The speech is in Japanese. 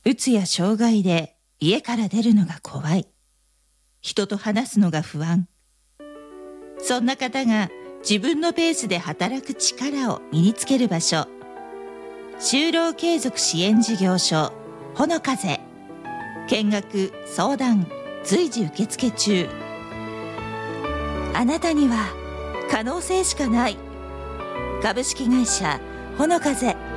うつや障害で家から出るのが怖い。人と話すのが不安。そんな方が自分のペースで働く力を身につける場所。就労継続支援事業所ほの風。見学相談随時受付中。あなたには可能性しかない。株式会社ほの風。